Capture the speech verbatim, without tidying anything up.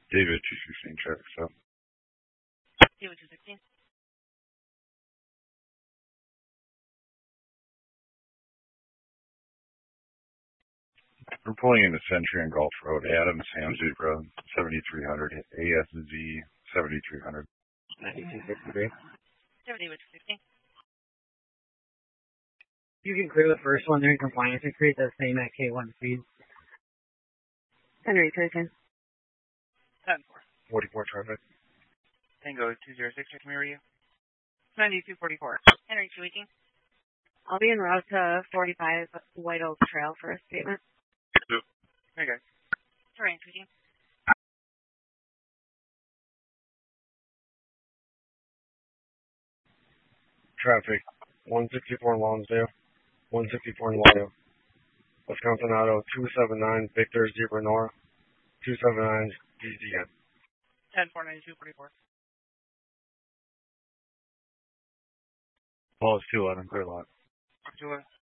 David, two sixteen, traffic stop. David, two sixteen. We're pulling into Century and Gulf Road, Adams, Ham Zebra, seventy-three hundred, A S Z, seventy-three hundred. ninety-two fifty-three. David, two sixteen. You can clear the first one. They're in compliance. It creates that same at K one speed. Henry, Citizen. ten four. forty-four traffic. Tango two zero six, check me you. ninety-two forty-four. Henry, two eighteen. I'll be en route to forty-five White Oak Trail for a statement. Hey guys. Terrain, two eighteen. Traffic. one sixty-four in Lonsdale. one sixty-four in Lauderdale. Wisconsin Auto two seven nine, Victor Zebra Nora. two seven nine, D Z N. ten four, ninety-two forty-four. Paul is two eleven, clear lot. Two eleven.